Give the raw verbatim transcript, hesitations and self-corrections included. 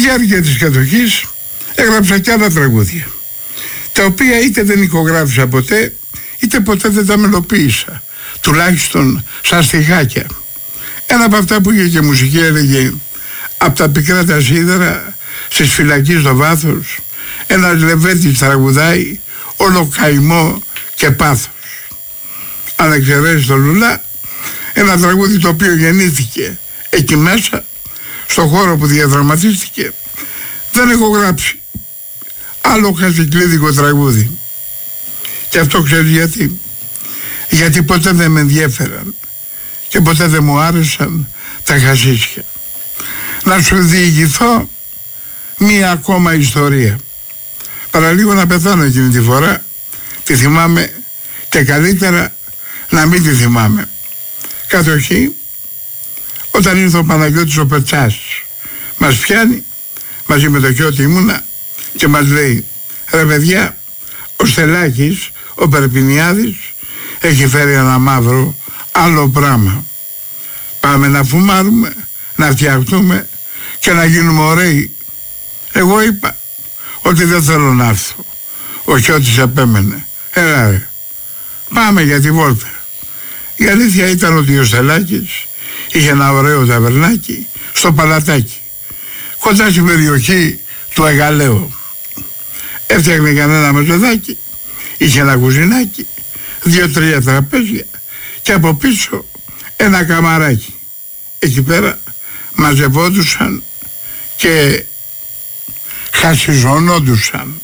διάρκεια της κατοχής έγραψα κι άλλα τραγούδια, τα οποία είτε δεν ηχογράφησα ποτέ, είτε ποτέ δεν τα μελοποίησα, τουλάχιστον σαν στιχάκια. Ένα από αυτά που είχε και μουσική έλεγε «Απ' τα πικρά τα σίδερα, στις φυλακής στο βάθος, ένας λεβέντης τραγουδάει, όλο καημό και πάθος». Αν εξαιρέσεις το Λουλά, ένα τραγούδι το οποίο γεννήθηκε εκεί μέσα, στο χώρο που διαδραματίστηκε, δεν έχω γράψει άλλο χασικλίδικο τραγούδι. Και αυτό ξέρεις γιατί? Γιατί ποτέ δεν με ενδιέφεραν και ποτέ δεν μου άρεσαν τα χασίσια. Να σου διηγηθώ μία ακόμα ιστορία. Παραλίγο να πεθάνω εκείνη τη φορά, τη θυμάμαι, και καλύτερα να μην τη θυμάμαι. Κατοχή, όταν ήρθε ο Παναγιώτης ο Πετσάς, μας πιάνει μαζί με το Κιώτη ήμουνα και μας λέει «Ρε παιδιά, ο Στελάκης, ο Περπινιάδης, έχει φέρει ένα μαύρο άλλο πράγμα. Πάμε να φουμάρουμε, να φτιαχτούμε και να γίνουμε ωραίοι». Εγώ είπα ότι δεν θέλω να έρθω. Ο Κιώτης επέμενε «Έλα ρε, πάμε για τη βόλτα». Η αλήθεια ήταν ότι ο Στελάκης είχε ένα ωραίο ταβερνάκι στο Παλατάκι, κοντά στην περιοχή του Εγαλαίου. Έφτιαχνε κανένα μεζοδάκι, είχε ένα κουζινάκι, δύο-τρία τραπέζια και από πίσω ένα καμαράκι. Εκεί πέρα μαζευόντουσαν και χασιζωνόντουσαν.